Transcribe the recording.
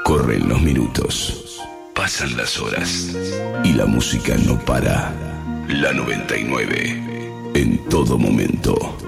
Corren los minutos, pasan las horas y la música no para. La 99 en todo momento.